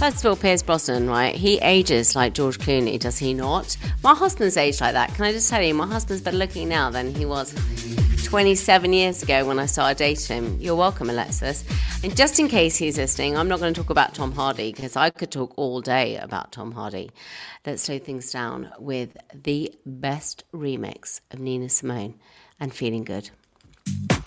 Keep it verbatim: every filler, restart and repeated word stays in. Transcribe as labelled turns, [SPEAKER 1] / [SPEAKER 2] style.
[SPEAKER 1] First of all, Pierce Brosnan, right? He ages like George Clooney, does he not? My husband's aged like that. Can I just tell you, my husband's better looking now than he was twenty-seven years ago when I started dating him. You're welcome, Alexis. And just in case he's listening, I'm not going to talk about Tom Hardy because I could talk all day about Tom Hardy. Let's slow things down with the best remix of Nina Simone and Feeling Good.